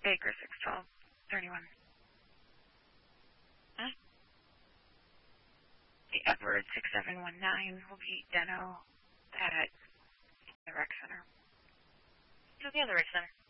Baker 61231. Huh? The Edward 6719 will be Deno at the rec center. To the other rec center.